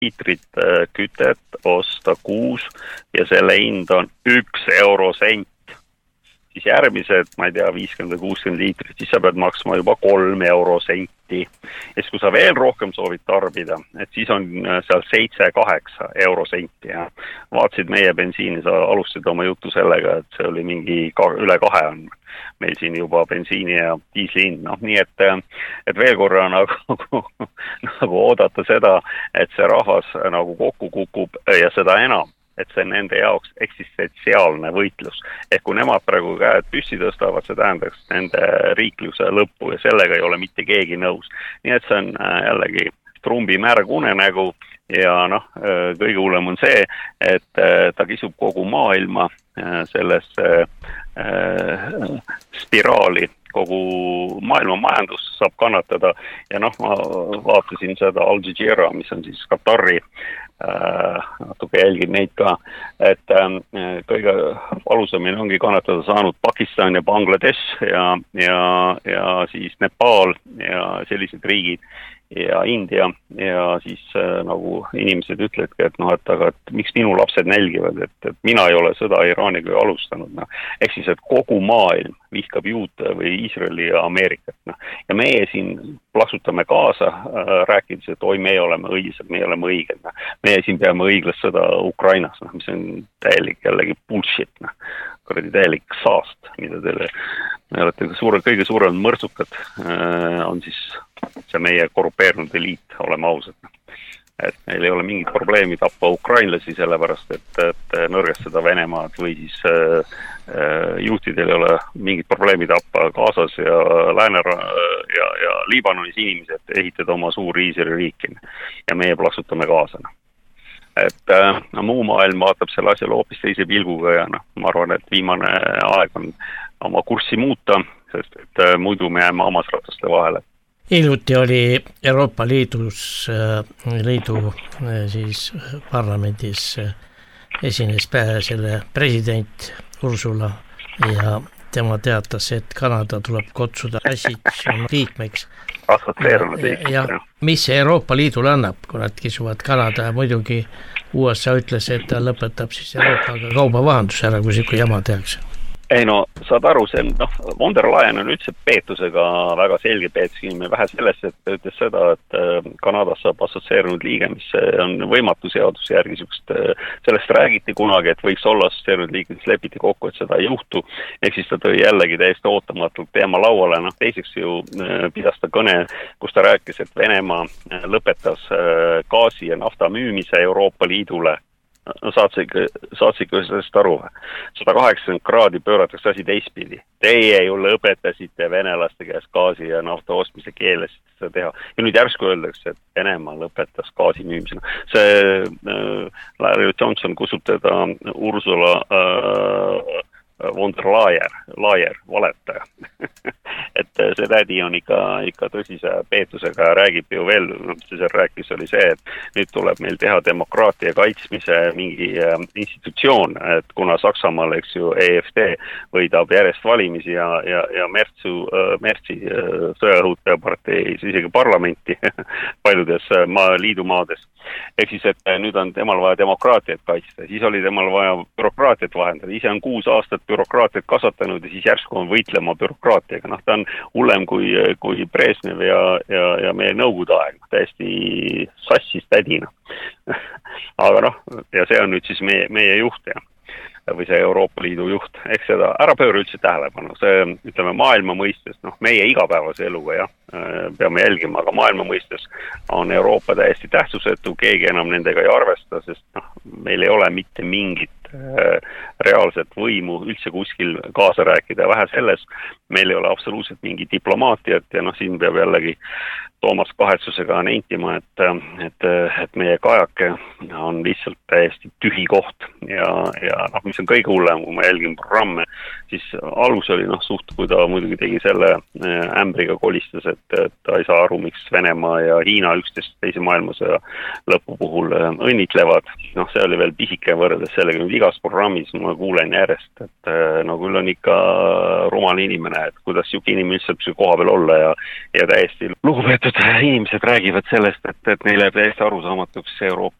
liitrit kütet osta kuus ja selle hind on 1 eurosent. Siis järgmised, ma ei tea, 50-60 liitrit, siis sa pead maksma juba 3 eurosenti. Ja siis kui sa veel rohkem soovid tarbida, et siis on seal 7-8 eurosenti. Ja vaatasid meie bensiini, sa alustasid oma juttu sellega, et see oli mingi üle 2 on meil siin juba bensiini ja diisli hind. No, nii et veel korra nagu oodata seda, et see rahvas nagu kokku kukub ja seda enam, et see on nende jaoks eksistentsiaalne võitlus. Ehk kui nemad praegu käed püssi tõstavad, see tähendaks nende riikluse lõppu ja sellega ei ole mitte keegi nõus. Nii et see on jällegi Trumpi märg unenägu ja kõige hullem on see, et ta kisub kogu maailma sellesse spiraali, kogu maailma majandus saab kannatada ja ma vaatasin seda Al Jazeera, mis on siis Katari, natuke jälgin neid ka, et kõige valusamini ongi kannatada saanud Pakistan ja Bangladesh ja siis Nepal ja sellised riigid ja India ja siis nagu inimesed ütledki, et aga miks minu lapsed nälgivad, et mina ei ole sõda Iraaniga alustanud. Ehk siis, et kogu maailm vihkab juute või Iisraeli ja Ameerikat. Ja meie siin plaksutame kaasa, rääkides, et oi, me oleme õiged, me oleme õiged. Meie siin peame õiglast sõda Ukrainas, mis on täielik jällegi bullshit. Täielik saast, mida teile olete kõige suurem mõrtsukad on siis see meie korrupeerunud eliit, oleme ausad. Et meil ei ole mingit probleemi tappa ukrainlasi sellepärast, et nõrgestada Venemaad või siis juhtidel ei ole mingit probleemi tappa Gazas ja ja Liibanonis inimesed, ehitada oma suur Iisraeli riiki ja meie plaksutame kaasa. Et muu maailm vaatab selle asjale hoopis teise pilguga ja ma arvan, et viimane aeg on oma kurssi muuta, sest et muidu me jääme hammasrataste vahele. Hiljuti oli Euroopa Liidu siis parlamendis esines selle president Ursula ja tema teatas, et Kanada tuleb kutsuda liikmeks. Assotsieerunud liikmeks. Ja mis see Euroopa Liidule annab, kui nad kisuvad Kanada ja muidugi USA ütles, et ta lõpetab siis Euroopaga kaubavahenduse ära, kui jama tehakse. Ei saad aru, see von der Leyen on üldse peetusega väga selge peetusega, vähe sellest, et ta ütles seda, et Kanadas saab assotsieerunud liige, mis on võimatu seaduse järgi, sellest räägiti kunagi, et võiks olla assotsieerunud liige, siis lepiti kokku, et seda ei juhtu, ehk siis ta tõi jällegi täiesti ootamatult teema lauale, teiseks ju pidas ta kõne, kus ta rääkis, et Venemaa lõpetas gaasi ja nafta müümise Euroopa Liidule. Saatsid sellest aru. 180 kraadi pööratakse asi teistpidi. Teie ju lõpetasite venelaste käes gaasi ja nafta ostmise keeles seda teha. Ja nüüd järsku öeldakse, et Venemaa lõpetas gaasi müümisena. See Larry Johnson kusub teda Ursula von der Leyen, valetaja. Et see tädi on ikka tõsise peetusega ja räägib ju veel, mis see rääkis, oli see, et nüüd tuleb meil teha demokraatia kaitsmise mingi institutsioon, et kuna Saksamaal, eks ju, EFD võidab järjest valimisi ja Mertsi sõjaõhutajapartei isegi parlamenti paljudes liidumaades. Ehk siis, et nüüd on temal vaja demokraatiat kaitsta, siis oli temal vaja bürokraatiat vahendada, ise on 6 aastat bürokraatiat kasvatanud ja siis järsku on võitlema bürokraatiaga. Ta on hullem kui Brežnev ja meie nõukogude aeg, täiesti sassis tädina. Aga ja see on nüüd siis meie juht või see Euroopa Liidu juht, ehk seda ära pööra üldse tähelepanu, see ütleme maailma mõistes, meie igapäevase eluga peame jälgima, aga maailma mõistes on Euroopa täiesti tähtsusetu, keegi enam nendega ei arvesta, sest meil ei ole mitte mingit reaalset võimu üldse kuskil kaasa rääkida, vähe selles, meil ei ole absoluutselt mingi diplomaatiat ja siin peab jällegi Toomas kahetsusega nentima, et meie kajake on lihtsalt täiesti tühi koht ja mis on kõige hullem, kui ma jälgin programme, siis algus oli suht, kui ta muidugi tegi selle ämbriga kolistas, et ta ei saa aru, miks Venemaa ja Hiina üksteist teise maailmasõja lõpu puhul õnnitlevad. See oli veel pisike võrreldes sellega, nüüd igas programmis ma ma kuulen järjest, et no küll on ikka rumal inimene, et kuidas siuke inimene üldse koha peal olla ja täiesti lugupeetud inimesed räägivad sellest, et neile jääb täiesti arusaamatuks Euroopa